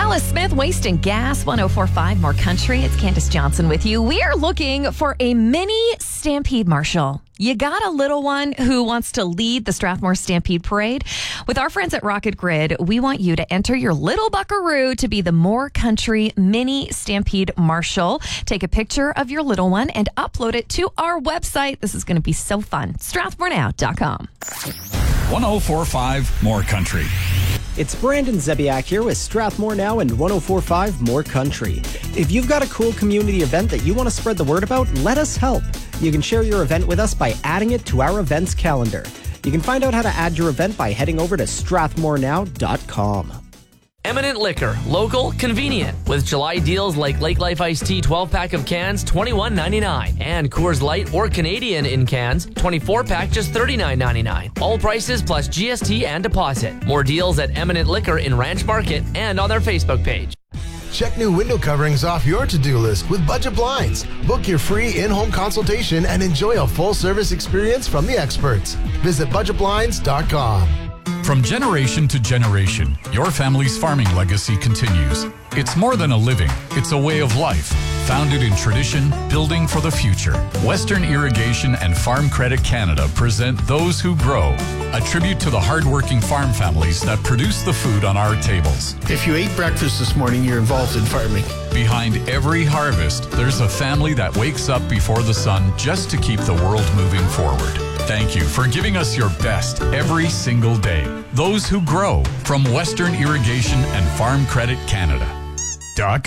Alice Smith, Waste and Gas, 104.5 More Country. It's Candace Johnson with you. We are looking for a mini Stampede Marshal. You got a little one who wants to lead the Strathmore Stampede Parade? With our friends at Rocket Grid, we want you to enter your little buckaroo to be the More Country Mini Stampede Marshal. Take a picture of your little one and upload it to our website. This is going to be so fun. StrathmoreNow.com. 104.5 More Country. It's Brandon Zebiak here with Strathmore Now and 104.5 More Country. If you've got a cool community event that you want to spread the word about, let us help. You can share your event with us by adding it to our events calendar. You can find out how to add your event by heading over to strathmorenow.com. Eminent Liquor, local, convenient, with July deals like Lake Life Iced Tea 12-pack of cans, $21.99, and Coors Light or Canadian in cans, 24-pack, just $39.99. All prices plus GST and deposit. More deals at Eminent Liquor in Ranch Market and on their Facebook page. Check new window coverings off your to-do list with Budget Blinds. Book your free in-home consultation and enjoy a full-service experience from the experts. Visit budgetblinds.com. From generation to generation, your family's farming legacy continues. It's more than a living, it's a way of life, founded in tradition, building for the future. Western Irrigation and Farm Credit Canada present Those Who Grow, a tribute to the hardworking farm families that produce the food on our tables. If you ate breakfast this morning, you're involved in farming. Behind every harvest, there's a family that wakes up before the sun just to keep the world moving forward. Thank you for giving us your best every single day. Those Who Grow, from Western Irrigation and Farm Credit Canada. Duck,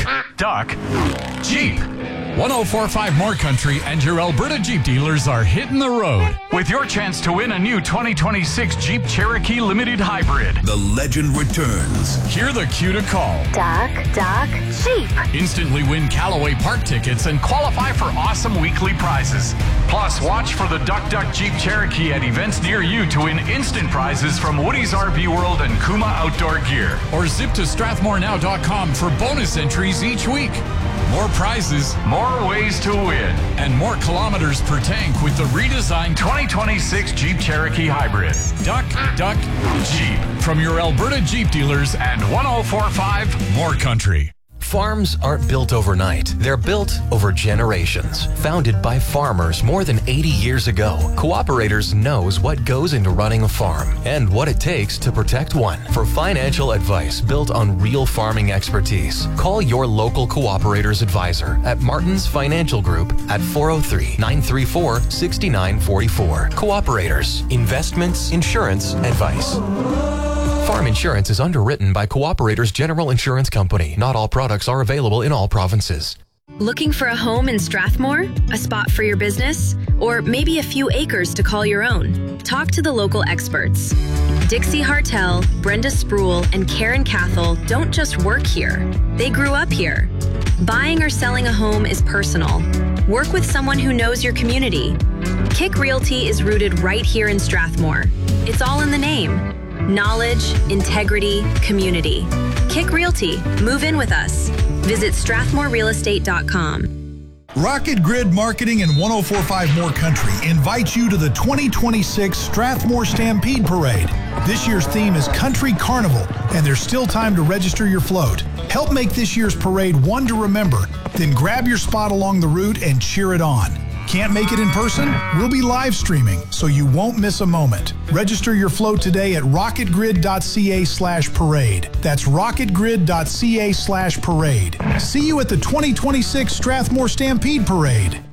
Jeep. 104.5 More Country and your Alberta Jeep dealers are hitting the road with your chance to win a new 2026 Jeep Cherokee Limited Hybrid. The legend returns. Hear the cue to call. Duck, Jeep. Instantly win Callaway Park tickets and qualify for awesome weekly prizes. Plus, watch for the Duck Jeep Cherokee at events near you to win instant prizes from Woody's RV World and Kuma Outdoor Gear. Or zip to strathmorenow.com for bonus entries each week. More prizes, more ways to win, and more kilometers per tank with the redesigned 2026 Jeep Cherokee Hybrid. Duck, Jeep. From your Alberta Jeep dealers and 104.5 More Country. Farms aren't built overnight. They're built over generations. Founded by farmers more than 80 years ago, Cooperators knows what goes into running a farm and what it takes to protect one. For financial advice built on real farming expertise, call your local Cooperators advisor at Martin's Financial Group at 403-934-6944. Cooperators, investments, insurance, advice. Farm insurance is underwritten by Cooperators General Insurance Company. Not all products are available in all provinces. Looking for a home in Strathmore? A spot for your business? Or maybe a few acres to call your own? Talk to the local experts. Dixie Hartel, Brenda Spruill, and Karen Cathell don't just work here. They grew up here. Buying or selling a home is personal. Work with someone who knows your community. Kick Realty is rooted right here in Strathmore. It's all in the name. Knowledge, integrity, community. Kick Realty. Move in with us. Visit strathmorerealestate.com. Rocket Grid Marketing and 104.5 More Country invites you to the 2026 Strathmore Stampede Parade. This year's theme is Country Carnival, and there's still time to register your float. Help make this year's parade one to remember, then grab your spot along the route and cheer it on. Can't make it in person? We'll be live streaming, so you won't miss a moment. Register your float today at rocketgrid.ca/parade. That's rocketgrid.ca/parade. See you at the 2026 Strathmore Stampede Parade.